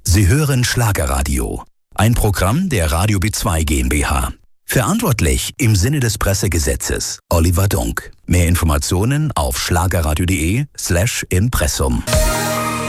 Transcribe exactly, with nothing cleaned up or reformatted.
Sie hören Schlagerradio, ein Programm der Radio B zwei GmbH. Verantwortlich im Sinne des Pressegesetzes Oliver Dunk. Mehr Informationen auf schlagerradio.de slash Impressum.